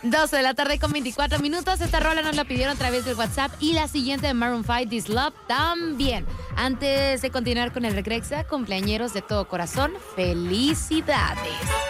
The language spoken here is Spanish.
12 de la tarde con 24 minutos. Esta rola nos la pidieron a través del WhatsApp y la siguiente de Maroon 5, This Love, también. Antes de continuar con el Recrexa, cumpleañeros de todo corazón, felicidades.